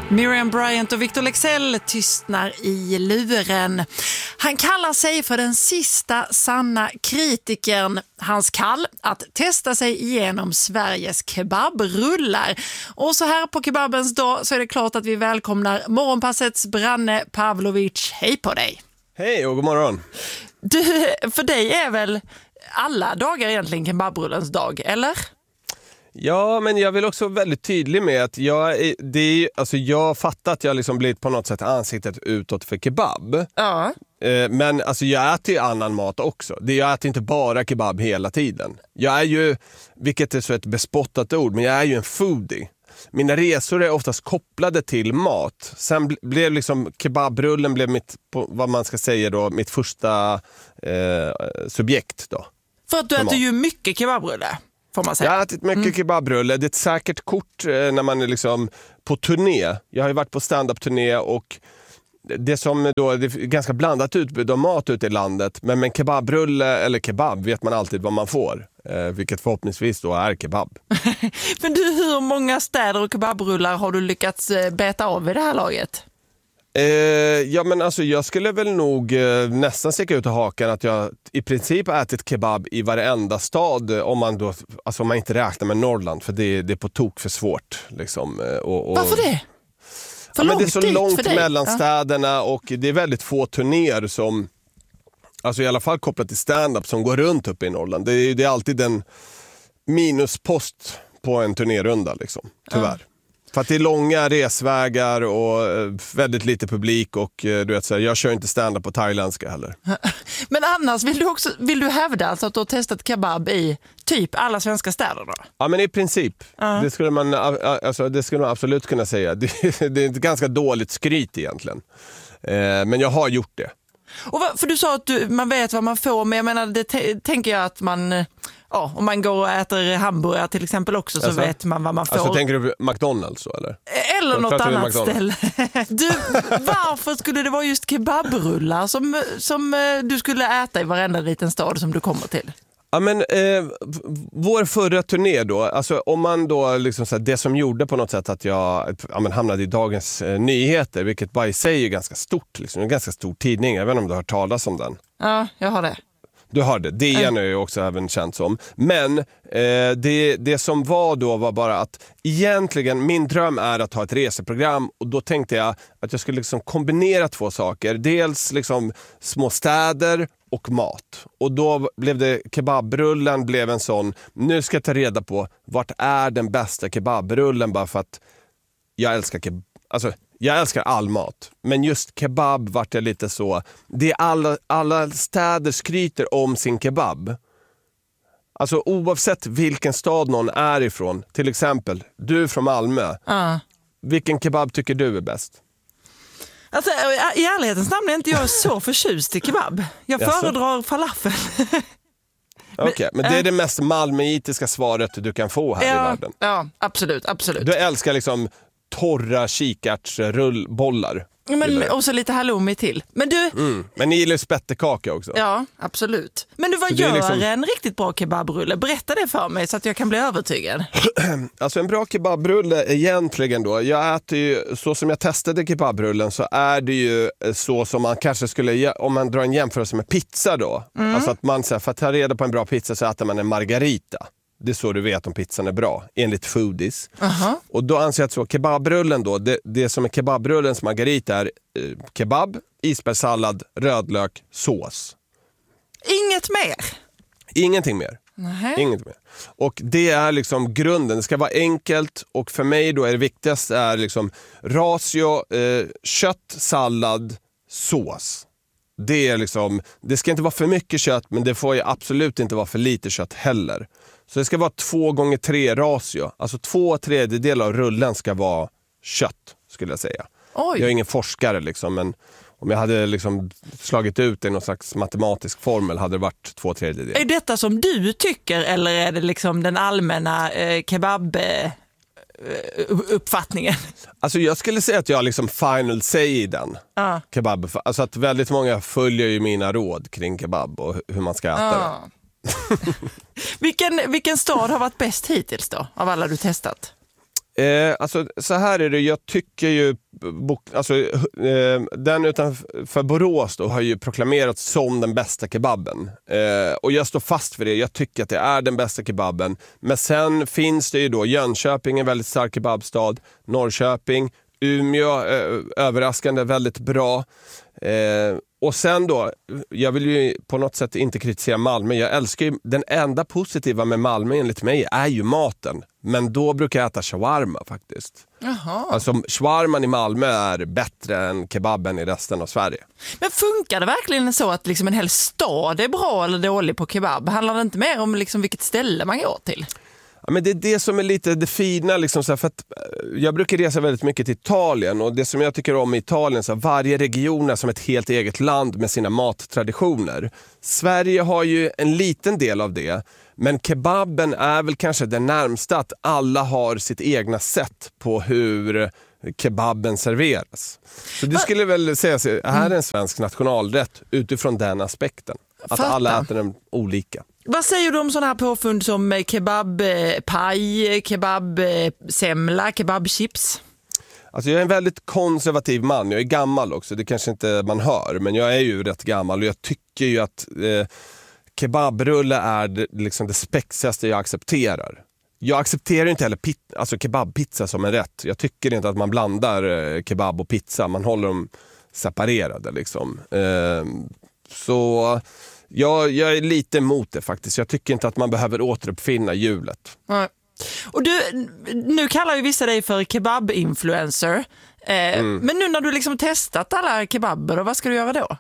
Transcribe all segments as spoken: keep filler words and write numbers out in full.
Miriam Bryant och Victor Leksell tystnar i luren. Han kallar sig för den sista sanna kritikern. Hans kall att testa sig igenom Sveriges kebabrullar. Och så här på kebabens dag så är det klart att vi välkomnar Morgonpassets Branne Pavlovic. Hej på dig! Hej och god morgon! Du, för dig är väl alla dagar egentligen kebabrullens dag, eller? Ja, men jag vill också vara väldigt tydlig med att jag, är, det är, alltså jag fattar att jag liksom blivit på något sätt ansiktet utåt för kebab. Ja. Eh, men alltså jag äter ju annan mat också. Det, jag äter inte bara kebab hela tiden. Jag är ju, vilket är så ett bespottat ord, men jag är ju en foodie. Mina resor är oftast kopplade till mat. Sen ble, blev liksom kebabrullen blev mitt, på, vad man ska säga då, mitt första eh, subjekt då. För att du äter ju mycket kebabrulle. Jag har ätit mycket mm. kebabrulle. Det är ett säkert kort eh, när man är liksom på turné. Jag har ju varit på stand-up-turné och det som då, det är ganska blandat utbud av mat ute i landet. Men med kebabrulle eller kebab vet man alltid vad man får. Eh, vilket förhoppningsvis då är kebab. Men du, hur många städer och kebabrullar har du lyckats beta av i det här laget? Eh, ja men alltså jag skulle väl nog eh, nästan sticka ut i hakan att jag i princip har ätit kebab i varenda stad om man då, alltså om man inte räknar med Norrland, för det, det är på tok för svårt liksom, och, och... Varför det? För ja, men det är så långt för mellan ja. städerna och det är väldigt få turnéer som, alltså i alla fall kopplat till stand-up, som går runt uppe i Norrland. Det är, det är alltid en minuspost på en turnérunda liksom, tyvärr. Ja. För att det är långa resvägar och väldigt lite publik och du vet så här, jag kör inte stand-up på thailändska heller. Men annars vill du också vill du hävda alltså att du har testat kebab i typ alla svenska städer då? Ja, men i princip. Uh-huh. Det skulle man alltså det skulle man absolut kunna säga. Det, det är ett ganska dåligt skryt egentligen. Eh, men jag har gjort det. Och vad, för du sa att du, man vet vad man får, men jag menar det t- tänker jag att man, ja, om man går och äter hamburgare till exempel också så alltså, vet man vad man får. Alltså tänker du på McDonald's så eller? Eller så något annat ställe. Du, varför skulle det vara just kebabrullar som, som du skulle äta i varenda liten stad som du kommer till? Ja men eh, vår förra turné då, alltså om man då liksom så här, det som gjorde på något sätt att jag ja, men hamnade i Dagens eh, Nyheter, vilket bara i sig är ganska stort liksom, en ganska stor tidning, jag vet inte om du har hört talas om den. Ja, jag har det. Du har det, D N är ju också även känt som. Men eh, det, det som var då var bara att egentligen min dröm är att ha ett reseprogram, och då tänkte jag att jag skulle liksom kombinera två saker. Dels liksom små städer och mat. Och då blev det, kebabrullen blev en sån, nu ska jag ta reda på vart är den bästa kebabrullen, bara för att jag älskar kebab. Alltså jag älskar all mat, men just kebab vart jag lite så, det är alla, alla städer skryter om sin kebab. Alltså oavsett vilken stad någon är ifrån, till exempel du är från Malmö, uh. vilken kebab tycker du är bäst? Alltså i ärlighetens namn är inte jag så förtjust i kebab. Jag yes. föredrar falafel. Okej, okay, men det är det mest malmöitiska svaret du kan få här ja, i världen. Ja, absolut, absolut. Du älskar liksom torra kikärtsrullbollar. Men, och så lite halloumi till. Men du... Mm, men ni gillar spettekaka också. Ja, absolut. Men du, vad så gör liksom... en riktigt bra kebabrulle? Berätta det för mig så att jag kan bli övertygad. Alltså en bra kebabrulle egentligen då. Jag äter ju, så som jag testade kebabrullen så är det ju så som man kanske skulle, om man drar en jämförelse med pizza då. Mm. Alltså att man, för att ta reda på en bra pizza så äter man en margarita. Det är så du vet om pizzan är bra, enligt foodies. Uh-huh. Och då anser jag att så, kebabrullen då, det, det som är kebabrullens margarita är eh, kebab, isbergssallad, rödlök, sås. Inget mer? Ingenting mer. Uh-huh. Inget mer. Och det är liksom grunden, det ska vara enkelt, och för mig då är det viktigaste är liksom ratio, eh, kött, sallad, sås. Det är liksom, det ska inte vara för mycket kött, men det får ju absolut inte vara för lite kött heller. Så det ska vara två gånger tre ratio. Alltså två tredjedelar av rullen ska vara kött, skulle jag säga. Oj. Jag är ingen forskare liksom, men om jag hade liksom slagit ut det i någon slags matematisk formel hade det varit två tredjedelar. Är detta som du tycker, eller är det liksom den allmänna eh, kebab... Eh... uppfattningen? Alltså jag skulle säga att jag liksom final say i den uh. kebab. Alltså att väldigt många följer ju mina råd kring kebab och hur man ska äta uh. det. vilken, vilken stad har varit bäst hittills då, av alla du testat? Eh, alltså, så här är det, jag tycker ju alltså, eh, den utanför Borås då har ju proklamerats som den bästa kebaben. Eh, och jag står fast för det, jag tycker att det är den bästa kebaben. Men sen finns det ju då Jönköping, en väldigt stark kebabstad, Norrköping, Umeå, eh, överraskande väldigt bra. Eh, och sen då, jag vill ju på något sätt inte kritisera Malmö. Jag älskar ju, den enda positiva med Malmö enligt mig är ju maten. Men då brukar jag äta shawarma faktiskt. Jaha. Alltså shawarman i Malmö är bättre än kebaben i resten av Sverige. Men funkar det verkligen så att liksom en hel stad är bra eller dålig på kebab? Handlar det inte mer om liksom vilket ställe man går till? Ja, men det är det som är lite det fina. Liksom, så här, för att jag brukar resa väldigt mycket till Italien. Och det som jag tycker om i Italien så här, varje region är som ett helt eget land med sina mattraditioner. Sverige har ju en liten del av det. Men kebaben är väl kanske det närmsta att alla har sitt egna sätt på hur kebaben serveras. Så du skulle väl säga att det här är en svensk nationalrätt utifrån den aspekten. Att Fatta. alla äter den olika. Vad säger du om sådana här påfund som kebabpaj, kebabsemla, kebabchips? Alltså jag är en väldigt konservativ man. Jag är gammal också, det kanske inte man hör. Men jag är ju rätt gammal och jag tycker ju att eh, kebabrulle är det, liksom det spexigaste jag accepterar. Jag accepterar inte heller pit, alltså kebabpizza som en rätt. Jag tycker inte att man blandar eh, kebab och pizza. Man håller dem separerade liksom. Eh, så... Jag, jag är lite emot det faktiskt. Jag tycker inte att man behöver återuppfinna hjulet. Nej. Och du, nu kallar ju vissa dig för kebab-influencer. Eh, mm. Men nu när du liksom testat alla kebaber, vad ska du göra då?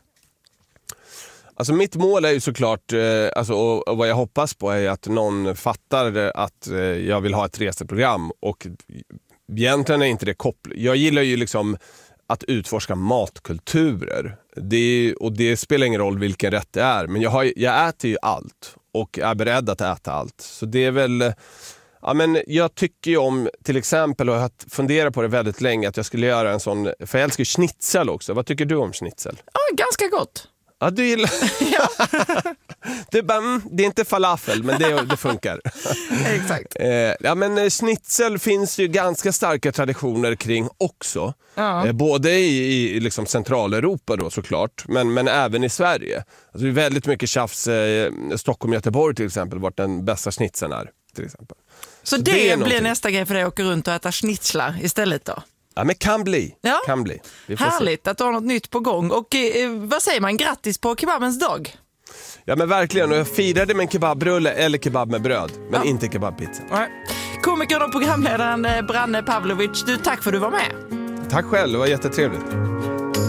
Alltså mitt mål är ju såklart, eh, alltså, och, och vad jag hoppas på är att någon fattar att eh, jag vill ha ett reseprogram. Och egentligen är inte det kopplat. Jag gillar ju liksom att utforska matkulturer. Det, och det spelar ingen roll vilken rätt det är. Men jag, har, jag äter ju allt. Och är beredd att äta allt. Så det är väl... Ja, men jag tycker ju om, till exempel, och jag har funderat på det väldigt länge, att jag skulle göra en sån... För jag älskar ju schnitzel också. Vad tycker du om schnitzel? Ja, ganska gott. Ja, du gillar... Ja. det, är bara, mm, det är inte falafel, men det, det funkar. Exakt. Eh, ja, men schnitzel finns ju ganska starka traditioner kring också. Ja. Eh, både i, i liksom Centraleuropa då såklart, men, men även i Sverige. Alltså, det är väldigt mycket tjafs. Eh, Stockholm, Göteborg till exempel, vart den bästa schnitzeln är. Till exempel. Så, Så det, det blir nästa grej för dig att åka runt och äta schnitzlar istället då? Ja, men kan bli. Ja. Kan bli. Vi får Härligt se. att du har något nytt på gång. Och eh, vad säger man? Grattis på kebabens dag. Ja, men verkligen. Och jag firade med en kebabrulle eller kebab med bröd. Men ja. inte kebabpizza. Nej. Komikern och programledaren Branne Pavlovic, du, tack för att du var med. Tack själv, det var jättetrevligt.